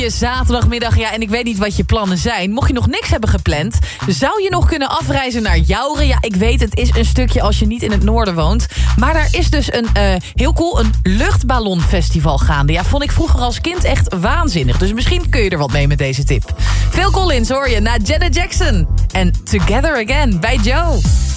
Zaterdagmiddag, ja, en ik weet niet wat je plannen zijn. Mocht je nog niks hebben gepland, zou je nog kunnen afreizen naar Jouren? Ja, ik weet, het is een stukje als je niet in het noorden woont. Maar daar is dus een heel cool, een luchtballonfestival gaande. Ja, vond ik vroeger als kind echt waanzinnig. Dus misschien kun je er wat mee met deze tip. Phil Collins hoor je na Janet Jackson. En Together Again bij Joe.